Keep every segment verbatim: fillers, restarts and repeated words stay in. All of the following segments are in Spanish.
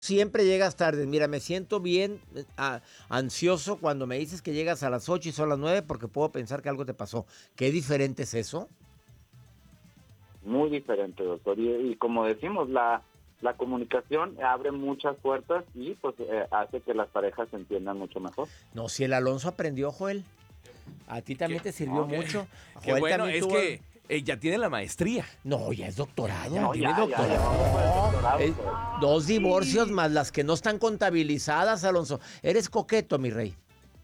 Siempre llegas tarde. Mira, me siento bien a, ansioso cuando me dices que llegas a las ocho y son las nueve porque puedo pensar que algo te pasó. ¿Qué diferente es eso? Muy diferente, doctor. Y, y como decimos, la, la comunicación abre muchas puertas y pues eh, hace que las parejas se entiendan mucho mejor. No, si el Alonso aprendió, Joel. A ti también ¿Qué? te sirvió No, qué- mucho. Qué Joel bueno, también es tuvo- que eh, ya tiene la maestría. No, ya es doctorado. No, tiene ya, ya, doctorado. ya vamos por el doctorado, Es- doctor. dos divorcios más las que no están contabilizadas, Alonso. Eres coqueto, mi rey.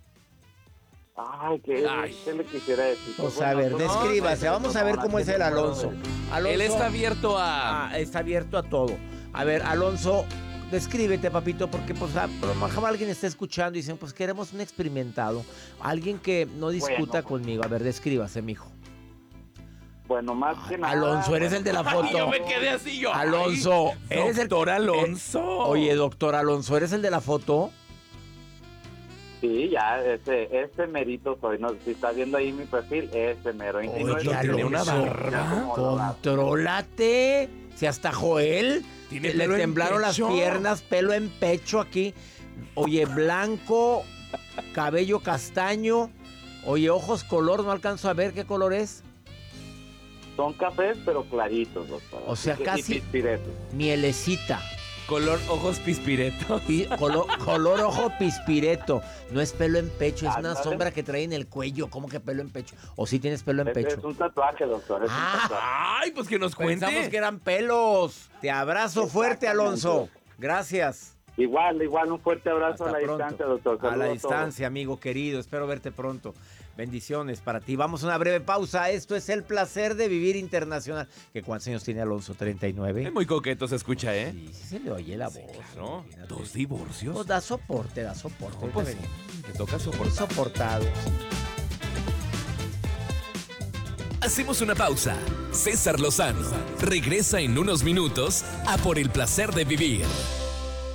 Ay, ¿qué, Ay. ¿qué le quisiera decir? Pues a ver, Bueno, descríbase. no, Vamos a ver cómo es el Alonso. Alonso Él está abierto a... ah, está abierto a todo. A ver, Alonso, descríbete, papito, porque pues a lo mejor alguien está escuchando y dicen, pues queremos un experimentado. Alguien que no discuta Bueno. conmigo. A ver, descríbase, mijo. Bueno, más que nada... Alonso, eres el de la foto. Ay, yo me quedé así yo. Alonso, Ay, eres el- doctor Alonso. Eh, oye, doctor Alonso, ¿eres el de la foto? Sí, ya, ese, ese merito soy. No, si está viendo ahí mi perfil, ese mero. Y no Oye, es- tiene una Alonso, barba. contrólate. Si hasta Joel Tiene le pelo en temblaron las pecho. piernas, pelo en pecho aquí. Oye, blanco, cabello castaño. Oye, ojos color, no alcanzo a ver qué color es. Son cafés, pero claritos, doctor. O sea, Así que- casi- y pispiretos. Mielecita. Color ojos pispiretos. Pi- color, color ojo pispireto. No es pelo en pecho, es una Ándale. sombra que trae en el cuello. ¿Cómo que pelo en pecho? ¿O sí tienes pelo en Es, pecho? es un tatuaje, doctor. Es Ah, un tatuaje. Ay, pues que nos cuente. Pensamos que eran pelos. Te abrazo fuerte, Exactamente. Alonso. Gracias. Igual, igual, un fuerte abrazo Hasta a la pronto. distancia, doctor. A Saludos la todos. distancia, amigo querido. Espero verte pronto. Bendiciones para ti. Vamos a una breve pausa. Esto es El Placer de Vivir Internacional. ¿Que cuántos años tiene Alonso? ¿treinta y nueve? Es muy coqueto, se escucha, ¿eh? Sí, sí se le oye la voz. Claro. Imagínate. Dos divorcios. Pues da soporte, da soporte. No, pues, Ahorita te toca venimos. soportar. Soportado. Hacemos una pausa. César Lozano regresa en unos minutos a Por el Placer de Vivir.